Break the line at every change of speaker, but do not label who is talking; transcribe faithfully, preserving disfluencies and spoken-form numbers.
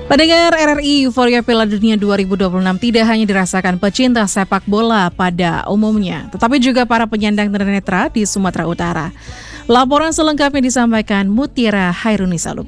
Pendengar R R I, euforia Piala Dunia dua ribu dua puluh enam tidak hanya dirasakan pecinta sepak bola pada umumnya, tetapi juga para penyandang tunanetra di Sumatera Utara. Laporan selengkapnya disampaikan Mutiara Hairunisa.